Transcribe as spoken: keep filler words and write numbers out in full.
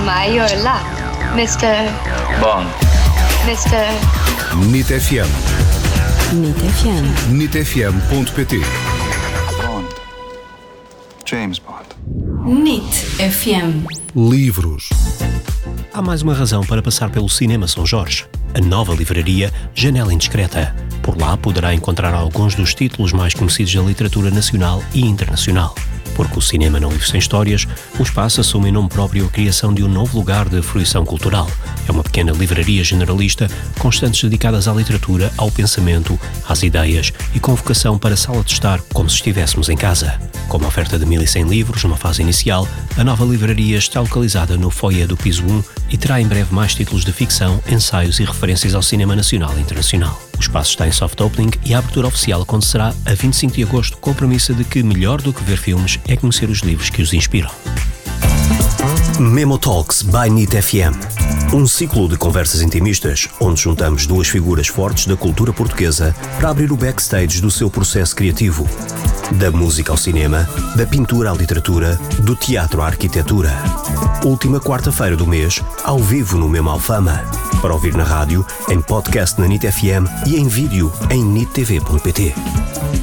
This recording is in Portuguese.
My, you're luck. mister Bond. mister N I T F M. N I T F M. N I T F M ponto pt. Bond. James Bond. N I T F M. Livros. Há mais uma razão para passar pelo Cinema São Jorge. A nova livraria Janela Indiscreta. Por lá poderá encontrar alguns dos títulos mais conhecidos da literatura nacional e internacional. Porque o cinema não vive sem histórias, o espaço assume em nome próprio a criação de um novo lugar de fruição cultural. É uma pequena livraria generalista com estantes dedicadas à literatura, ao pensamento, às ideias e com vocação para sala de estar como se estivéssemos em casa. Com uma oferta de mil e cem livros numa fase inicial, a nova livraria está localizada no foyer do piso um e terá em breve mais títulos de ficção, ensaios e referências ao cinema nacional e internacional. O espaço está em soft opening e a abertura oficial acontecerá a vinte e cinco de agosto com a premissa de que melhor do que ver filmes é conhecer os livros que os inspiram. Memo Talks by N I T F M. Um ciclo de conversas intimistas onde juntamos duas figuras fortes da cultura portuguesa para abrir o backstage do seu processo criativo. Da música ao cinema, da pintura à literatura, do teatro à arquitetura. Última quarta-feira do mês, ao vivo no Memo Alfama. Para ouvir na rádio, em podcast na N I T F M e em vídeo em N I T T V ponto pt.